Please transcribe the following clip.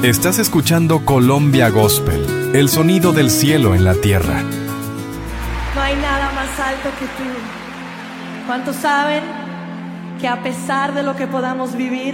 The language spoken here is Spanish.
Estás escuchando Colombia Gospel, el sonido del cielo en la tierra. No hay nada más alto que tú. ¿Cuántos saben que a pesar de lo que podamos vivir,